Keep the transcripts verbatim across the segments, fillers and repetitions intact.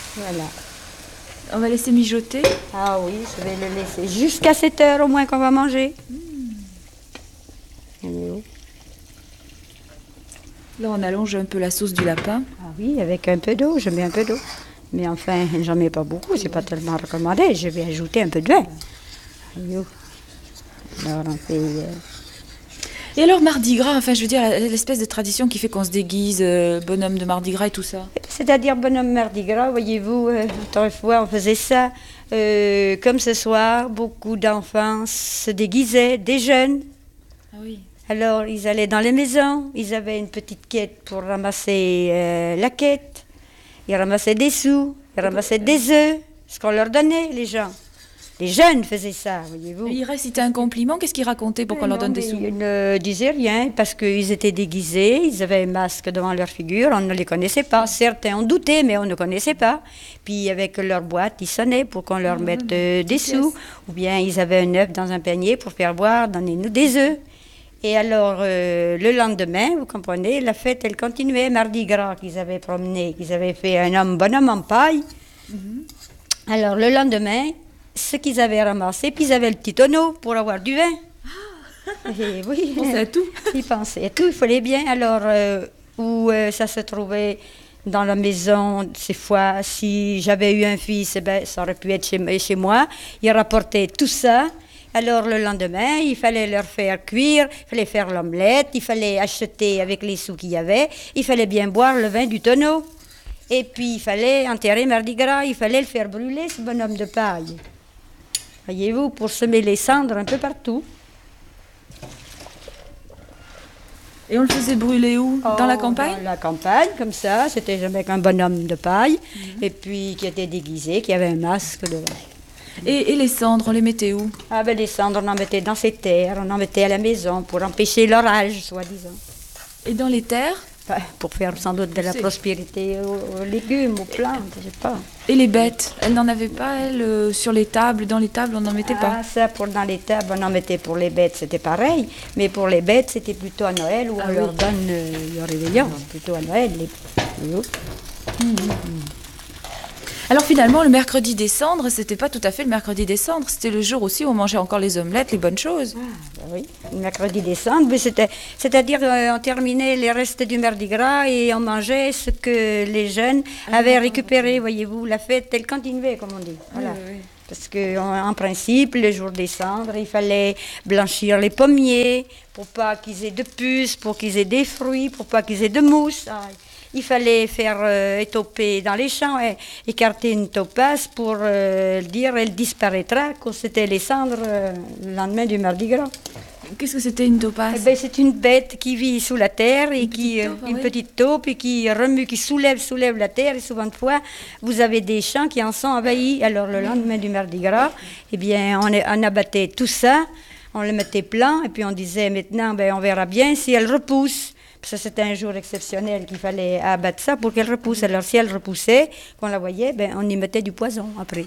Voilà. On va laisser mijoter. Ah oui, je vais le laisser jusqu'à sept heures au moins qu'on va manger. Mmh. Là, on allonge un peu la sauce du lapin. Ah oui, avec un peu d'eau, je mets un peu d'eau. Mais enfin, j'en mets pas beaucoup, c'est pas tellement recommandé. Je vais ajouter un peu de vin. Alors, on fait... Euh... Et alors, Mardi Gras, enfin, je veux dire, l'espèce de tradition qui fait qu'on se déguise, euh, bonhomme de Mardi Gras et tout ça. C'est-à-dire bonhomme Mardi Gras, voyez-vous, euh, autrefois, on faisait ça. Euh, comme ce soir, beaucoup d'enfants se déguisaient, des jeunes. Ah oui. Alors, ils allaient dans les maisons, ils avaient une petite quête pour ramasser euh, la quête. Ils ramassaient des sous, ils ramassaient des œufs, ce qu'on leur donnait, les gens. Les jeunes faisaient ça, voyez-vous. Et ils récitaient un compliment, qu'est-ce qu'ils racontaient pour qu'on leur donne des sous? Ils ne disaient rien, parce qu'ils étaient déguisés, ils avaient un masque devant leur figure, on ne les connaissait pas. Certains ont douté, mais on ne connaissait pas. Puis avec leur boîte, ils sonnaient pour qu'on leur mette euh, des sous. Ou bien ils avaient un œuf dans un panier pour faire boire, donnez-nous des œufs. Et alors, euh, le lendemain, vous comprenez, la fête, elle continuait. Mardi Gras qu'ils avaient promené, qu'ils avaient fait un homme bonhomme en paille. Mm-hmm. Alors, le lendemain, ce qu'ils avaient ramassé, puis ils avaient le petit tonneau pour avoir du vin. Ah. Et oui, ils pensaient à tout. Ils pensaient à tout, il fallait bien. Alors, euh, où euh, ça se trouvait dans la maison, ces fois, si j'avais eu un fils, eh ben, ça aurait pu être chez, chez moi. Ils rapportaient tout ça. Alors le lendemain, il fallait leur faire cuire, il fallait faire l'omelette, il fallait acheter avec les sous qu'il y avait, il fallait bien boire le vin du tonneau. Et puis il fallait enterrer Mardi Gras, il fallait le faire brûler, ce bonhomme de paille. Voyez-vous, pour semer les cendres un peu partout. Et on le faisait brûler où? Oh, dans la campagne? Dans la campagne, comme ça, c'était avec un bonhomme de paille, mm-hmm. et puis qui était déguisé, qui avait un masque devant. Et, et les cendres, on les mettait où? Ah ben les cendres, on en mettait dans ces terres, on en mettait à la maison pour empêcher l'orage, soi-disant. Et dans les terres? Enfin, pour faire sans doute de la prospérité aux, aux légumes, aux plantes, je sais pas. Et les bêtes, elles n'en avaient pas, elles, euh, sur les tables, dans les tables, on n'en mettait ah, pas? Ah, ça, pour dans les tables, on en mettait pour les bêtes, c'était pareil. Mais pour les bêtes, c'était plutôt à Noël, où ah, on oui. leur donne euh, le réveillon, plutôt à Noël. Les... Mmh, mmh. Alors finalement, le mercredi des cendres, c'était pas tout à fait le mercredi des cendres, c'était le jour aussi où on mangeait encore les omelettes, les bonnes choses. Ah, ben oui, le mercredi des cendres, mais c'était, c'est-à-dire euh, on terminait les restes du Mardi Gras et on mangeait ce que les jeunes avaient ah, récupéré, voyez-vous, la fête, elle continuait, comme on dit. Voilà. Oui, oui. Parce qu'en principe, le jour des cendres, il fallait blanchir les pommiers pour pas qu'ils aient de puces, pour qu'ils aient des fruits, pour pas qu'ils aient de mousse. Ah, il fallait faire euh, étoper dans les champs, et écarter une taupasse pour euh, dire elle disparaîtra quand c'était les cendres euh, le lendemain du Mardi Gras. Qu'est-ce que c'était une taupasse? Eh ben, c'est une bête qui vit sous la terre et une qui petite taupe, euh, une oui. petite taupe et qui remue, qui soulève, soulève la terre, et souvent de fois vous avez des champs qui en sont envahis. Alors le lendemain du Mardi Gras, eh bien on, est, on abattait tout ça, on le mettait plein et puis on disait maintenant ben on verra bien si elle repousse. Ça, c'était un jour exceptionnel qu'il fallait abattre ça pour qu'elle repousse. Alors, si elle repoussait, qu'on la voyait, ben, on y mettait du poison après.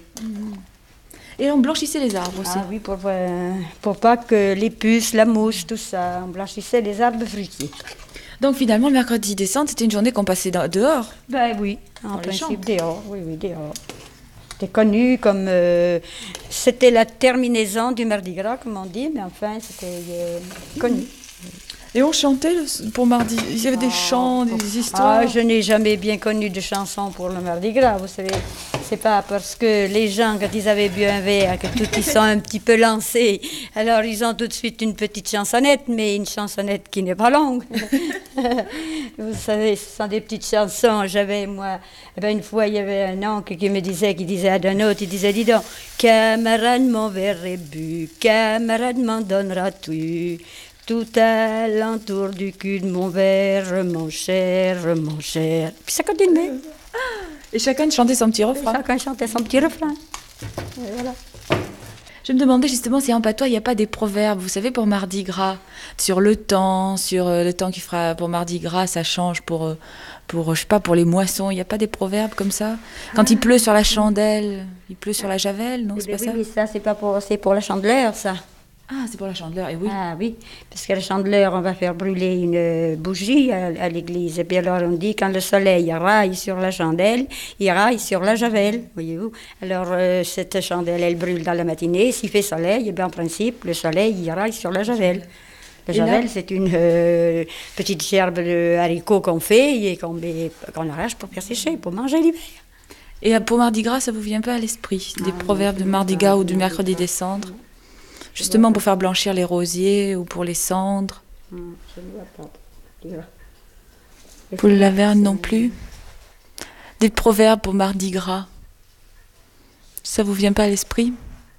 Et on blanchissait les arbres aussi? Ah oui, pour, euh, pour pas que les puces, la mouche, tout ça, on blanchissait les arbres fruitiers. Donc, finalement, le mercredi des cendres, c'était une journée qu'on passait dehors? Ben oui, en principe, dehors. Oui, oui, dehors. C'était connu comme... Euh, c'était la terminaison du Mardi Gras, comme on dit, mais enfin, c'était euh, connu. Et on chantait pour Mardi? Il y avait des oh, chants, des histoires? Ah, je n'ai jamais bien connu de chansons pour le Mardi Gras, vous savez. C'est pas parce que les gens, quand ils avaient bu un verre, que tout ils sont un petit peu lancés, alors ils ont tout de suite une petite chansonnette, mais une chansonnette qui n'est pas longue. Vous savez, ce sont des petites chansons. J'avais, moi, eh ben, une fois, il y avait un oncle qui me disait, qui disait à d'un autre, il disait, dis donc, camarade, mon verre est bu, camarade, m'en donneras-tu? Tout à l'entour du cul de mon verre, mon cher, mon cher. Puis ça continuait. Et chacun chantait son petit refrain. Et chacun chantait son petit refrain. Et voilà. Je me demandais justement si en patois, il n'y a pas des proverbes, vous savez, pour Mardi Gras, sur le temps, sur euh, le temps qu'il fera pour Mardi Gras, ça change pour, euh, pour, je sais pas, pour les moissons. Il n'y a pas des proverbes comme ça? Quand ah. il pleut sur la chandelle, il pleut sur la javel, non? Eh c'est bien, pas oui, ça? mais ça, c'est pas pour, c'est pour la chandeleur, ça. Ah, c'est pour la chandeleur, et oui. Ah oui, parce que la chandeleur, on va faire brûler une bougie à, à l'église. Et puis alors on dit quand le soleil raille sur la chandelle, il raille sur la javel, voyez-vous. Alors euh, cette chandelle, elle brûle dans la matinée. S'il fait soleil, et bien en principe, le soleil, il raille sur la javel. La javel, c'est une euh, petite gerbe de haricots qu'on fait et qu'on, met, qu'on arrache pour faire sécher, pour manger l'hiver. Et pour Mardi Gras, ça vous vient pas à l'esprit, des ah, proverbes de Mardi Gras ou du mercredi des cendres? Justement pour faire blanchir les rosiers ou pour les cendres. Pour le Laverne non plus. Des proverbes pour Mardi Gras. Ça vous vient pas à l'esprit?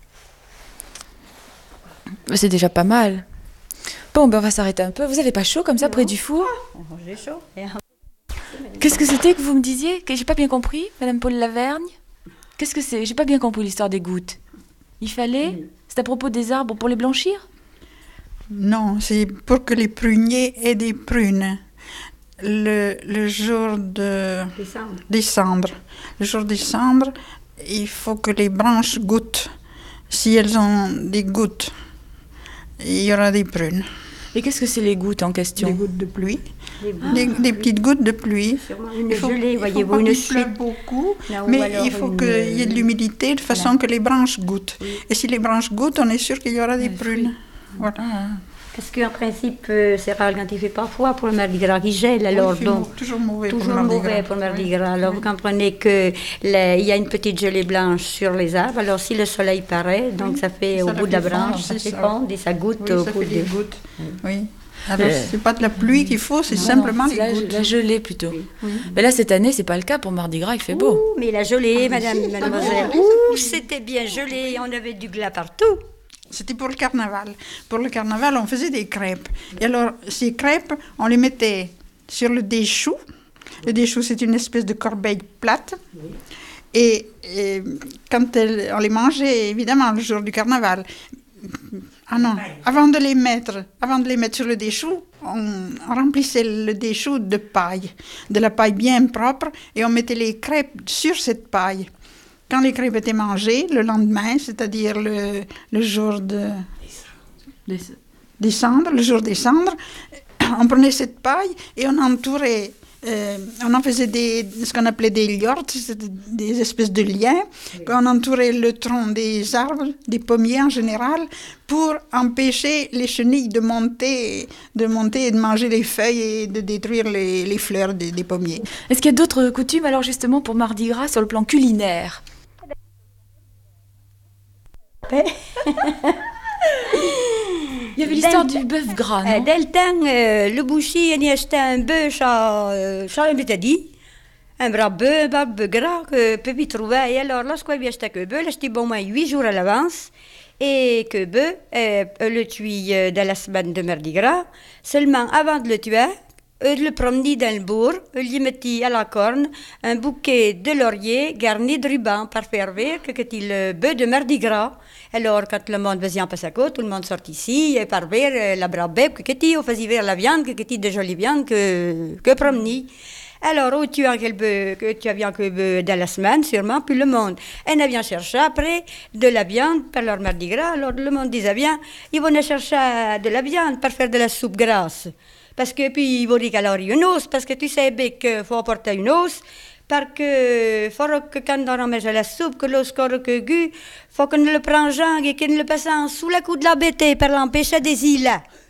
C'est déjà pas mal. Bon, ben on va s'arrêter un peu. Vous avez pas chaud comme ça non. Près du four? J'ai chaud. Qu'est-ce que c'était que vous me disiez? Que j'ai pas bien compris, Madame Paul Lavergne? Qu'est-ce que c'est? J'ai pas bien compris l'histoire des gouttes. Il fallait... Mm. C'est à propos des arbres pour les blanchir? Non, c'est pour que les pruniers aient des prunes. Le, le jour de décembre. décembre. Le jour de décembre, il faut que les branches goûtent. Si elles ont des gouttes, il y aura des prunes. Et qu'est-ce que c'est les gouttes en question? Des gouttes de pluie. Des, des, des petites gouttes de pluie. Une il faut, gelée, voyez-vous, une chute. Il pleut beaucoup, non, mais il faut une... qu'il y ait de l'humidité de façon voilà. que les branches goûtent. Oui. Et si les branches goûtent, on est sûr qu'il y aura des oui, prunes. Oui. Voilà. Ah. Parce qu'en principe, euh, c'est rare quand il fait pas froid pour le Mardi Gras qui gèle. Alors, oui, donc, toujours mauvais toujours pour le Mardi mauvais Gras. Pour le Mardi Gras. Alors, oui. Vous comprenez qu'il y a une petite gelée blanche sur les arbres. Alors, si le soleil paraît, donc oui. ça fait ça au bout de la branche, ça fait fondre et ça goûte oui, au ça bout fait des de... gouttes. Oui. oui. Alors, euh, c'est pas de la pluie qu'il faut, c'est non, simplement non, les la, gouttes. La gelée plutôt. Oui. Oui. Mais là, cette année, c'est pas le cas pour Mardi Gras, il fait beau. Ouh, mais la gelée, ah, madame, si, mademoiselle. Ouh, c'était bien gelé, on avait du glas partout. C'était pour le carnaval. Pour le carnaval, on faisait des crêpes. Et alors, ces crêpes, on les mettait sur le déchou. Le déchou, c'est une espèce de corbeille plate. Oui. Et, et quand elle, on les mangeait, évidemment, le jour du carnaval. Ah non, avant de les mettre, avant de les mettre sur le déchou, on, on remplissait le déchou de paille, de la paille bien propre, et on mettait les crêpes sur cette paille. Quand les crêpes étaient mangées, le lendemain, c'est-à-dire le, le jour de décembre, le jour des cendres, on prenait cette paille et on entourait, euh, on en faisait des, ce qu'on appelait des liortes, des espèces de liens, oui. On entourait le tronc des arbres, des pommiers en général, pour empêcher les chenilles de monter, de monter et de manger les feuilles et de détruire les, les fleurs des, des pommiers. Est-ce qu'il y a d'autres coutumes alors justement pour Mardi Gras sur le plan culinaire? Il y avait l'histoire du bœuf gras, non? Dès le temps, euh, le boucher il achetait un bœuf chez un bétadi, un bras bœuf, un bœuf gras que Pépi trouvait. Et alors, lorsqu'on lui achetait que bœuf, il achetait au moins huit jours à l'avance. Et que bœuf, euh, le tuait dans la semaine de Mardi Gras. Seulement, avant de le tuer, il le promenait dans le bourg, il lui mettait à la corne un bouquet de laurier garni de rubans pour faire voir que c'était le bœuf de Mardi Gras. Alors, quand le monde faisait un passe à côté, tout le monde sortait ici, et par voir la brave bête, que c'était, on faisait voir la viande, que c'était de jolie viande, que, que promenait. Alors, où tu as quel bœuf, que tu as bien que bœuf dans la semaine, sûrement, puis le monde. Et on a bien cherché après de la viande pour leur Mardi Gras. Alors, le monde disait bien, ils vont chercher de la viande pour faire de la soupe grasse. Parce que, puis, ils vont dire qu'alors, il y a une os, parce que tu sais bien qu'il faut apporter une os. Parce que, faut que quand on mange la soupe, que l'os corps que gu, faut qu'on le prenne jangue et qu'on le passe en sous la coude de la bête pour l'empêcher des îles.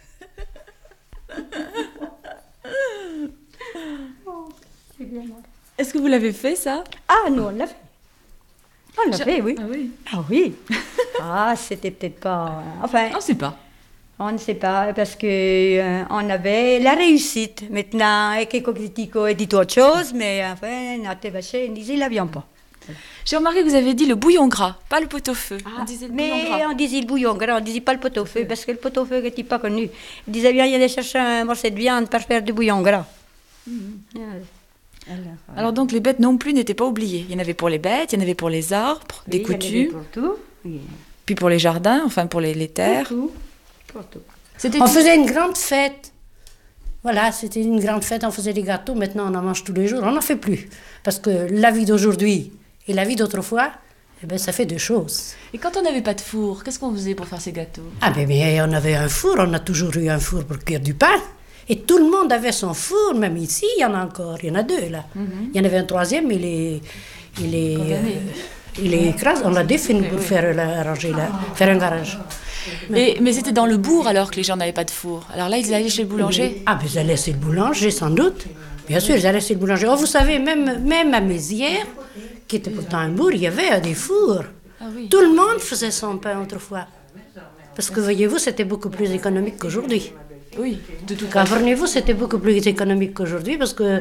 Est-ce que vous l'avez fait, ça? Ah, nous, on l'a fait. On l'a Je... fait, oui. Ah oui? Ah oui. Ah, c'était peut-être pas... Enfin... On ne sait pas. On ne sait pas, parce qu'on euh, avait la réussite. Maintenant, et quelqu'un qui dit autre chose, mais enfin, notre vacher, on disait, il ne la vient pas. J'ai remarqué que vous avez dit le bouillon gras, pas le pot-au-feu. Ah, on disait le mais bouillon gras. On disait le bouillon gras, on ne disait pas le pot-au-feu, oui. Parce que le pot-au-feu n'était pas connu. Il disait bien, il y allait chercher un morceau de viande pour faire du bouillon gras. Mmh. Alors, alors, alors donc les bêtes non plus n'étaient pas oubliées. Il y en avait pour les bêtes, il y en avait pour les arbres, oui, des coutumes. Il y en avait pour tout. Oui. Puis pour les jardins, enfin pour les, les terres. Pour tout. Pour tout. On faisait une grande fête. Voilà, c'était une grande fête, on faisait des gâteaux. Maintenant, on en mange tous les jours. On n'en fait plus. Parce que la vie d'aujourd'hui et la vie d'autrefois, Eh bien, ça fait deux choses. Et quand on n'avait pas de four, qu'est-ce qu'on faisait pour faire ces gâteaux? Ah, mais, mais on avait un four, on a toujours eu un four pour cuire du pain. Et tout le monde avait son four, même ici, il y en a encore, il y en a deux là. Mm-hmm. Il y en avait un troisième, il est, il est, euh, il est écrasé, on l'a défini pour oui. faire, la, ranger, la, faire un garage. Mais, mais c'était dans le bourg alors que les gens n'avaient pas de four. Alors là, ils allaient chez le boulanger? Ah, mais ils allaient chez le boulanger, sans doute. Bien sûr, ils allaient chez le boulanger. Oh, vous savez, même, même à Mézières, qui était pourtant un bourg, il y avait des fours. Ah, oui. Tout le monde faisait son pain autrefois. Parce que, voyez-vous, c'était beaucoup plus économique qu'aujourd'hui. Oui, de tout cas. Cabernet-vous, c'était beaucoup plus économique qu'aujourd'hui parce que euh,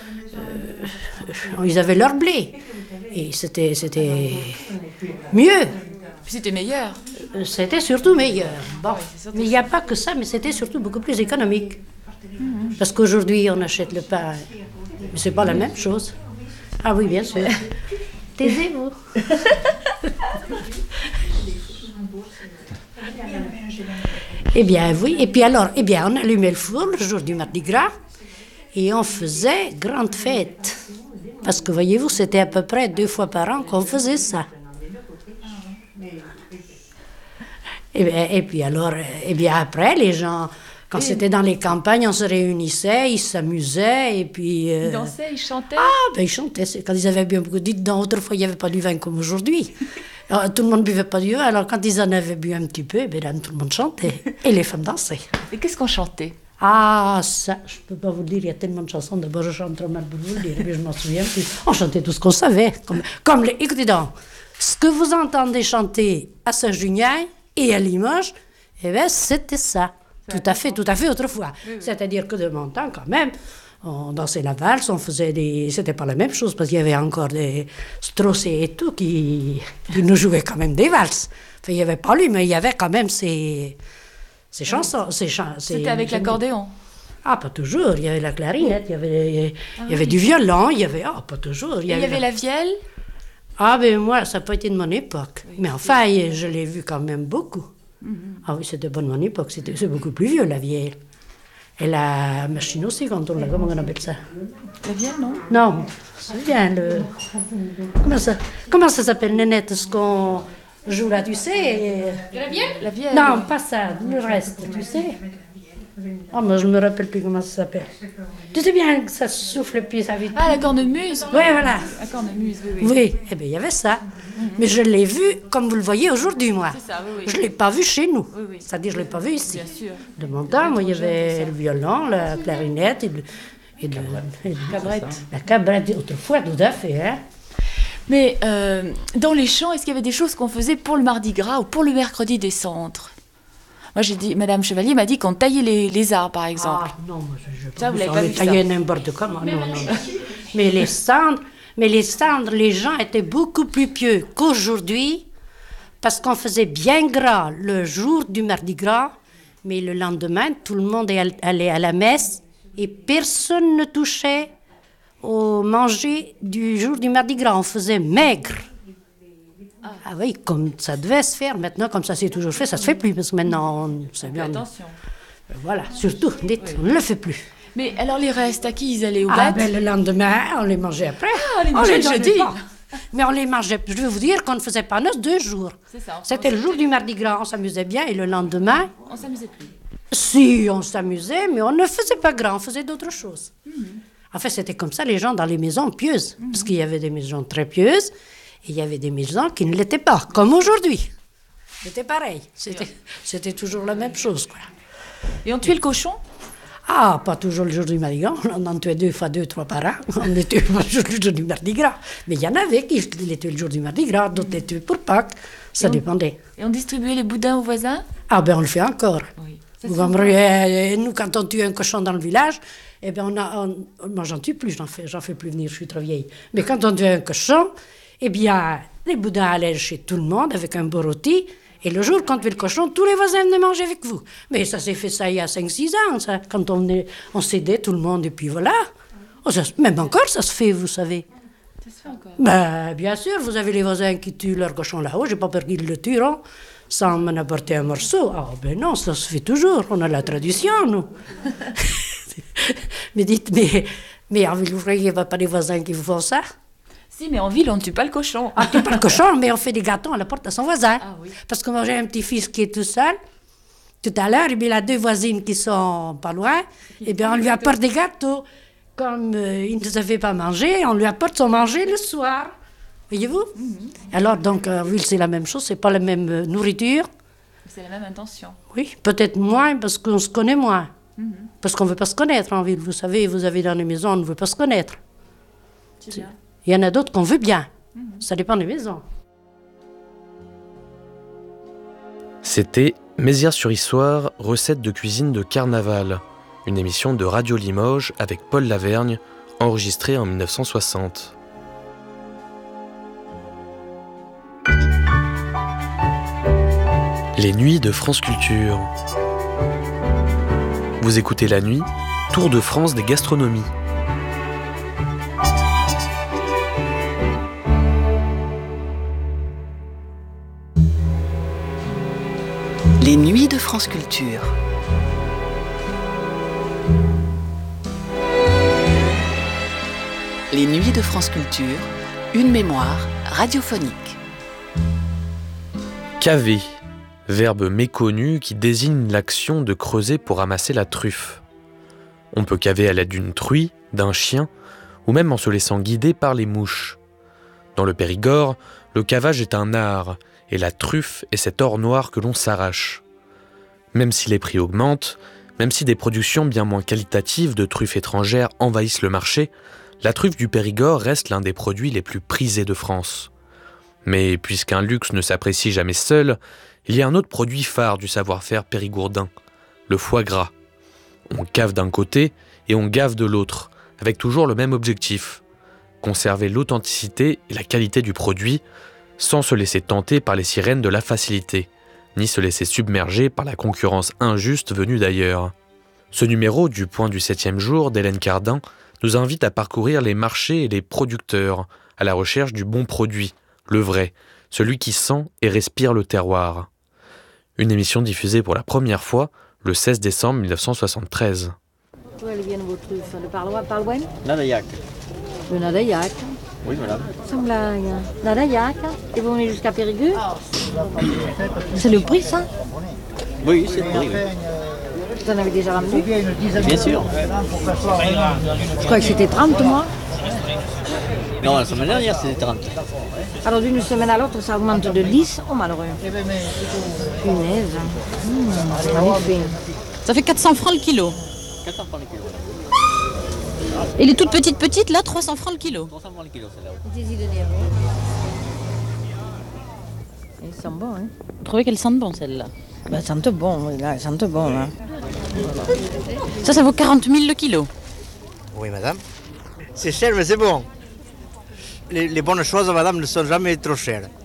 ils avaient leur blé. Et c'était, c'était mieux. C'était meilleur. C'était surtout meilleur. Bon, oui, surtout mais il n'y a pas que ça, mais c'était surtout beaucoup plus économique. Mm-hmm. Parce qu'aujourd'hui, on achète le pain, mais c'est pas la même chose. Ah oui, bien sûr. Taisez-vous. Eh bien, oui. Et puis alors, eh bien, on allumait le four le jour du Mardi Gras et on faisait grande fête. Parce que, voyez-vous, c'était à peu près deux fois par an qu'on faisait ça. Et, bien, et puis alors, eh bien, après, les gens, quand c'était dans les campagnes, on se réunissait, ils s'amusaient et puis... Euh... Ils dansaient, ils chantaient? Ah, ben ils chantaient. Quand ils avaient bien beaucoup dit, dans autrefois, il n'y avait pas du vin comme aujourd'hui. Alors, tout le monde ne buvait pas du vin, alors quand ils en avaient bu un petit peu, ben là, tout le monde chantait. Et les femmes dansaient. Et qu'est-ce qu'on chantait? Ah, ça, je ne peux pas vous le dire, il y a tellement de chansons. D'abord, je chante trop mal pour vous le dire, mais je m'en souviens plus. On chantait tout ce qu'on savait. Comme, comme les, écoutez donc, ce que vous entendez chanter à Saint-Junien et à Limoges, eh bien, c'était ça. Tout à fait, tout à fait autrefois. Oui, oui. C'est-à-dire que de mon temps, quand même, on dansait la valse, on faisait des... C'était pas la même chose, parce qu'il y avait encore des Strauss et tout qui, qui nous jouaient quand même des valses. Enfin, il n'y avait pas lui, mais il y avait quand même ces, ces chansons. Ces cha... C'était avec l'accordéon? Ah, pas toujours. Il y avait la clarinette, il y avait, ah, il y avait oui. du violon, il y avait... Ah, pas toujours. Il y, il y avait la... la vielle? Ah, ben moi, ça n'a pas été de mon époque. Oui, mais enfin, je l'ai vu quand même beaucoup. Mm-hmm. Ah oui, c'était pas de mon époque, c'était, c'est beaucoup plus vieux, la vielle. Et la machine aussi, quand on l'a, comment on appelle ça? La vielle, non? Non, c'est bien le... Comment ça, comment ça s'appelle, Nénette, ce qu'on joue là, tu sais? La vielle? La vielle. Non, pas ça, le reste, tu sais? Oh, moi, je ne me rappelle plus comment ça s'appelle. Tu sais bien que ça souffle puis ça vite. Ah, la cornemuse? Oui, voilà. La cornemuse, oui, oui. Oui, eh bien, il y avait ça. Mm-hmm. Mais je l'ai vu, comme vous le voyez aujourd'hui, moi. C'est ça, oui, oui. Je ne l'ai pas vu chez nous. Oui, oui. C'est-à-dire, je ne l'ai pas vu ici. Bien sûr. De mon temps, moi, il y avait le violon, la clarinette et, le, et, le, et le, cabrette. La cabrette, autrefois, tout à fait, hein. Mais euh, dans les champs, est-ce qu'il y avait des choses qu'on faisait pour le Mardi Gras ou pour le mercredi des Cendres? Moi, j'ai dit, Madame Chevalier m'a dit qu'on taillait les, les arbres, par exemple. Ah, non, moi, je, je ça, vous l'avez pas vu ça? Taillait n'importe comment, non, non. Mais les cendres, mais les cendres, les gens étaient beaucoup plus pieux qu'aujourd'hui, parce qu'on faisait bien gras le jour du Mardi Gras, mais le lendemain, tout le monde allait à la messe et personne ne touchait au manger du jour du Mardi Gras. On faisait maigre. Ah oui, comme ça devait se faire. Maintenant, comme ça s'est toujours fait, ça se fait plus, parce que maintenant, on sait bien. Attention. Voilà, surtout, dites, oui. On ne le fait plus. Mais alors les restes, à qui ils allaient au Ah bêtes? ben le lendemain, on les mangeait après. Ah, on les mangeait le jeudi. Mais on les mangeait, je vais vous dire qu'on ne faisait pas noce deux jours. C'est ça. C'était le jour du Mardi Gras, on s'amusait bien, et le lendemain... On s'amusait plus. Si, on s'amusait, mais on ne faisait pas grand, on faisait d'autres choses. Mm-hmm. Enfin, c'était comme ça, les gens dans les maisons pieuses, mm-hmm. parce qu'il y avait des maisons très pieuses, et il y avait des maisons qui ne l'étaient pas, comme aujourd'hui. C'était pareil, c'était, c'était toujours la même chose, quoi. Et on tuait le cochon? Ah, pas toujours le jour du Mardi Gras, on en tuait deux fois deux, trois par an, on les tuait pas toujours le jour du Mardi Gras. Mais il y en avait qui les tuaient le jour du Mardi Gras, d'autres les tuaient pour Pâques, ça et dépendait. On, et on distribuait les boudins aux voisins? Ah ben on le fait encore. Oui. Vous comprenez, nous, quand on tue un cochon dans le village, eh ben on a, on, moi j'en tue plus, j'en fais, j'en fais plus venir, je suis trop vieille. Mais quand on tue un cochon, eh bien, les boudins allaient chez tout le monde avec un beau rôti. Et le jour, quand on fait le cochon, tous les voisins venaient manger avec vous. Mais ça s'est fait ça il y a cinq six ans, ça. Quand on, venait, on s'aidait tout le monde, et puis voilà. Oh, ça, même encore, ça se fait, vous savez. Ça se fait encore? Ben, bien sûr, vous avez les voisins qui tuent leur cochon là-haut. J'ai pas peur qu'ils le tueront sans m'en apporter un morceau. Ah, oh, ben non, ça se fait toujours. On a la tradition, nous. Mais dites, mais, mais vous croyez qu'il n'y a pas des voisins qui vous font ça? Si, mais en ville, on ne tue pas le cochon. On ne tue pas le cochon, mais on fait des gâteaux à la porte de son voisin. Ah oui. Parce que moi, j'ai un petit-fils qui est tout seul. Tout à l'heure, et bien, il a deux voisines qui sont pas loin. Et bien, on lui apporte des gâteaux. Comme euh, il ne se fait pas manger, on lui apporte son manger le soir. Voyez-vous? Mm-hmm. Alors, donc, en ville, c'est la même chose. C'est pas la même euh, nourriture. C'est la même intention. Oui, peut-être moins parce qu'on se connaît moins. Mm-hmm. Parce qu'on ne veut pas se connaître en ville. Vous savez, vous avez dans les maisons, on ne veut pas se connaître. C'est bien. Il y en a d'autres qu'on veut bien. Mm-hmm. Ça dépend des maisons. C'était Mézières-sur-Issoire, recette de cuisine de carnaval, une émission de Radio Limoges avec Paul Lavergne, enregistrée en mille neuf cent soixante. Les nuits de France Culture. Vous écoutez La Nuit, tour de France des gastronomies. Les nuits de France Culture. Les nuits de France Culture, une mémoire radiophonique. Caver, verbe méconnu qui désigne l'action de creuser pour ramasser la truffe. On peut caver à l'aide d'une truie, d'un chien, ou même en se laissant guider par les mouches. Dans le Périgord, le cavage est un art, et la truffe est cet or noir que l'on s'arrache. Même si les prix augmentent, même si des productions bien moins qualitatives de truffes étrangères envahissent le marché, la truffe du Périgord reste l'un des produits les plus prisés de France. Mais puisqu'un luxe ne s'apprécie jamais seul, il y a un autre produit phare du savoir-faire périgourdin, le foie gras. On cave d'un côté et on gave de l'autre, avec toujours le même objectif, conserver l'authenticité et la qualité du produit, sans se laisser tenter par les sirènes de la facilité, ni se laisser submerger par la concurrence injuste venue d'ailleurs. Ce numéro du Point du septième jour d'Hélène Cardin nous invite à parcourir les marchés et les producteurs, à la recherche du bon produit, le vrai, celui qui sent et respire le terroir. Une émission diffusée pour la première fois le seize décembre mille neuf cent soixante-treize. D'où elles viennent vos truffes? De par loin, par loin? Nadaillac. De Nadaillac. Oui, madame. Sans blague. Nadaillac. Et vous venez jusqu'à Périgueux? C'est le prix, ça? Oui, c'est le prix, oui. Vous en avez déjà ramené? Bien sûr. Je crois que c'était trente, moi. Non, la semaine dernière, c'était trente. Alors d'une semaine à l'autre, ça augmente de dix. Oh, malheureux. Punaise. Mmh, c'est magnifique. Ça fait quatre cents francs le kilo. quatre cents francs le kilo. Et les toutes petites petites, là, trois cents francs le kilo. trois cents francs le kilo, celle-là. Des idées nerveuses. Elles sont bons, hein? Vous trouvez qu'elles sentent bon, celles-là? Ben, elles sentent bon, oui, là, elles sentent bon, là. Ça, ça vaut quarante mille le kilo. Oui, madame. C'est cher, mais c'est bon. Les, les bonnes choses, madame, ne sont jamais trop chères.